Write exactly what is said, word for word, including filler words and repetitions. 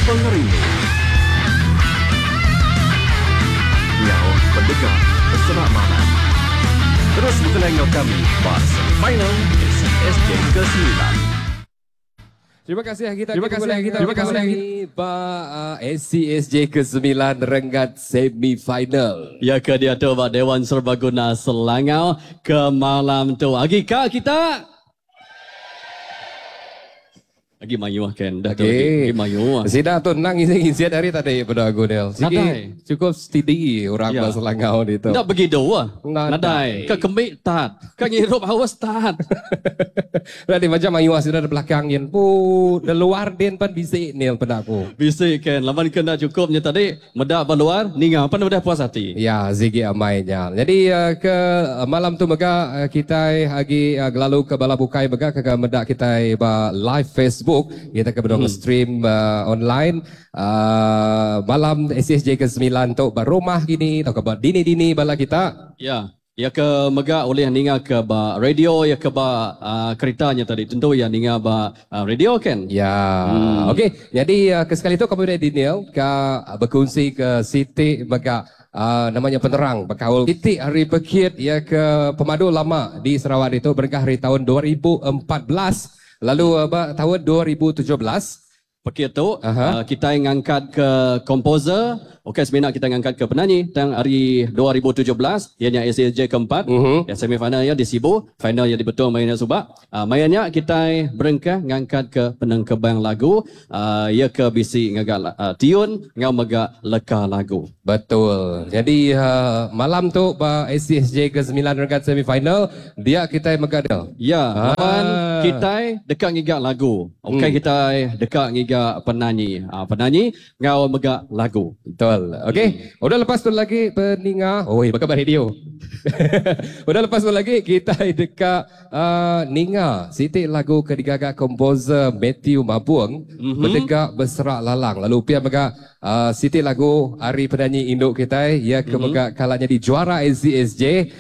Pengerini Ngau pendekat Peserak malam. Terus berkelengau kami pada semifinal S C S J ke sembilan. Terima kasih kita. Terima kasih kita. Terima kasih lagi Pak uh, S C S J ke sembilan Renggat semifinal. Ya ke dia tu Pak Dewan Serbaguna Selangor ke malam tu. Agika kita. Lagi mayu kan dah tu lagi mayu. Sida tu nang isi-isi hari tadi pada aku Del. Nadai. Cukup steady orang Ya. Selangor itu. Tak begitu ah. Nadai. Nadai. Ke kemik tat. Ke ngirup hawas tat. Berarti macam mayu sudah di belakang yen pu di luar den pan bisik nil pada aku. Bisik kan. Laman kena cukupnya tadi medak berluar ninga pan udah puas hati. Ya, zigi amainya. Jadi uh, ke uh, malam tu mega uh, kita lagi uh, gelalu ke bala bukai mega ke medak kita ba live Facebook. Kita ke bedong hmm. stream uh, online uh, malam S C S J ke sembilan tu berumah gini atau ke dini-dini bala kita. Ya. Ya ke mega oleh ninga ke ba radio ya ke ba uh, keretanya tadi. Tentu ya ninga ba uh, radio kan. Ya. Hmm. Okey. Jadi uh, ke sekali tu kami dah Daniel ke uh, berkongsi ke Siti mega Uh, namanya penerang berkaul titik hari bekit ya ke pemadu lama di Sarawak itu berkah hari tahun dua ribu empat belas lalu uh, tahun dua ribu tujuh belas. Pakit tu uh, kita ngangkat ke komposer. Okey sebenarnya kita ngangkat ke penyanyi tang hari dua ribu tujuh belas ianya S C S J keempat. Uh-huh. Ya semifinal ya di Sibu, final ya di Betul mainnya Subak. Uh, mainnya kita berengkah ngangkat ke penangkebang lagu uh, ya ke bisi ngagak uh, tiun ngau megak leka lagu. Betul. Jadi uh, malam tu ba S C S J ke sembilan regat semifinal dia kita megadal. Ya, Ah. lawan kita dekat ngigak lagu. Okey Hmm. kita dekat ngigak penyanyi. Uh, penyanyi ngau megak lagu. Betul. Okey. Udah lepas tu lagi peninga. Oh, iya, bakal radio. Udah lepas tu lagi kita dekat uh, Ninga. Siti lagu ketiga komposer Matthew Mabuang. Mm-hmm. Berdegak berserak lalang. Lalu pia mega uh, Siti lagu hari penyanyi induk kita ya ke mm-hmm. mega kalanya di juara S C S J.